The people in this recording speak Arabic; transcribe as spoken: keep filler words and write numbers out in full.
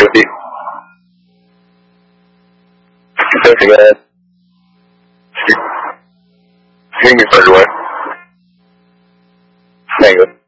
City. Thanks again. Excuse me, sir, go ahead. Thank you.